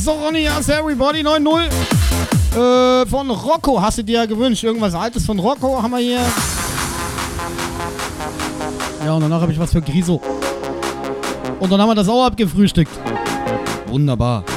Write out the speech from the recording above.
So, Ronny, yes, everybody, 9-0. Von Rocco hast du dir ja gewünscht. Irgendwas Altes von Rocco haben wir hier. Ja, und danach habe ich was für Griso. Und dann haben wir das auch abgefrühstückt. Wunderbar.